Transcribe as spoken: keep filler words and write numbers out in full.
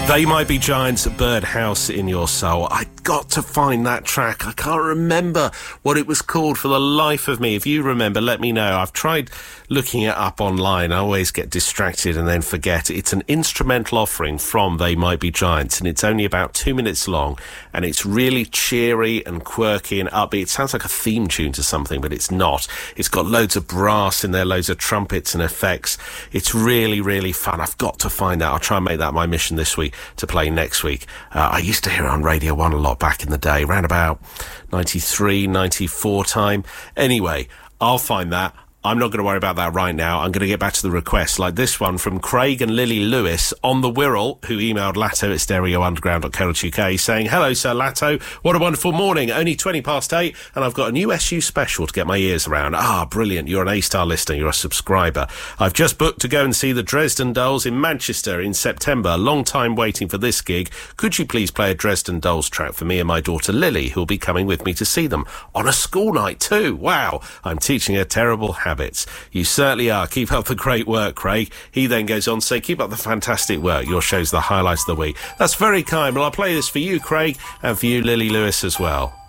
They Might Be Giants, Birdhouse in Your Soul. I got to find that track. I can't remember what it was called for the life of me. If you remember, let me know. I've tried looking it up online. I always get distracted and then forget. It's an instrumental offering from They Might Be Giants, and it's only about two minutes long, and it's really cheery and quirky and upbeat. It sounds like a theme tune to something, but it's not. It's got loads of brass in there, loads of trumpets and effects. It's really, really fun. I've got to find that. I'll try and make that my mission this week to play next week. Uh, I used to hear it on Radio one a lot back in the day, around about ninety-three, ninety-four time. Anyway, I'll find that. I'm not going to worry about that right now. I'm going to get back to the requests, like this one from Craig and Lily Lewis on the Wirral, who emailed Latto at stereo underground dot co dot U K saying, "Hello, Sir Latto. What a wonderful morning. Only twenty past eight, and I've got a new S U special to get my ears around. Ah, brilliant. You're an A-star listener. You're a subscriber. I've just booked to go and see the Dresden Dolls in Manchester in September. Long time waiting for this gig. Could you please play a Dresden Dolls track for me and my daughter Lily, who'll be coming with me to see them on a school night too? Wow. I'm teaching her terrible habits. You certainly are. Keep up the great work, Craig." He then goes on to say, "Keep up the fantastic work. Your show's the highlights of the week." That's very kind. Well, I'll play this for you, Craig, and for you, Lily Lewis, as well.